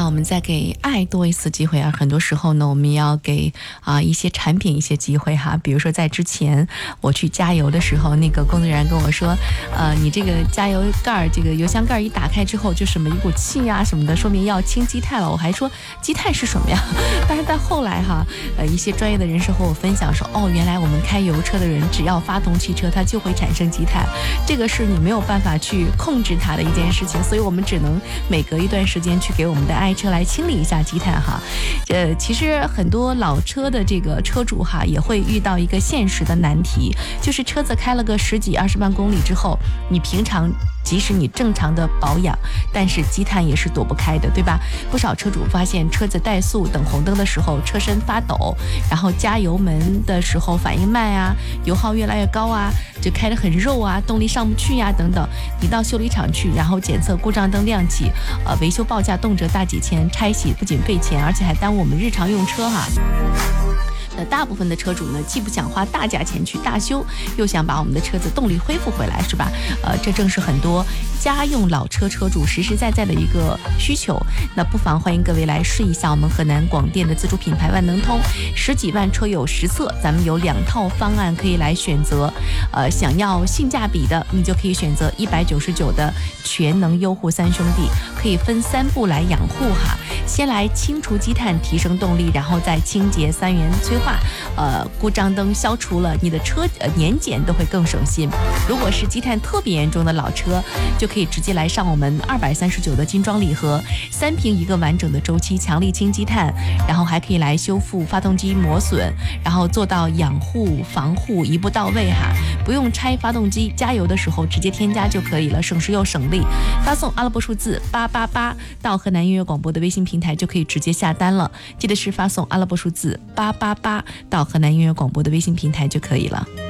我们再给爱多一次机会啊！很多时候呢，我们要给一些产品一些机会哈。比如说在之前我去加油的时候，那个工作人员跟我说，你这个加油盖这个油箱盖一打开之后就什么一股气啊什么的，说明要清积碳了。我还说积碳是什么呀？但是到后来哈，一些专业的人士和我分享说，哦，原来我们开油车的人只要发动汽车，它就会产生积碳，这个是你没有办法去控制它的一件事情，所以我们只能每隔一段时间去给我们的爱车来清理一下积碳哈。其实很多老车的这个车主哈也会遇到一个现实的难题，就是车子开了个10几20万公里之后，你平常即使你正常的保养，但是积碳也是躲不开的，对吧？不少车主发现车子怠速等红灯的时候车身发抖，然后加油门的时候反应慢啊，油耗越来越高啊，就开得很肉啊，动力上不去呀等等。你到修理厂去，然后检测故障灯亮起，维修报价动辄大几千，拆洗不仅费钱，而且还耽误我们日常用车哈。大部分的车主呢，既不想花大价钱去大修，又想把我们的车子动力恢复回来，是吧？这正是很多家用老车车主实实在在的一个需求。那不妨欢迎各位来试一下我们河南广电的自主品牌万能通，10几万车友实测，咱们有2套方案可以来选择。想要性价比的，你就可以选择199的全能优护3兄弟，可以分3步来养护哈。先来清除积碳，提升动力，然后再清洁3元催化。故障灯消除了，你的车年检都会更省心。如果是积碳特别严重的老车，就可以直接来上我们239的金装礼盒，3瓶1个完整的周期，强力清积碳，然后还可以来修复发动机磨损，然后做到养护防护一步到位哈，不用拆发动机，加油的时候直接添加就可以了，省时又省力。发送阿拉伯数字888到河南音乐广播的微信平台就可以直接下单了，记得是发送阿拉伯数字888到河南音乐广播的微信平台就可以了。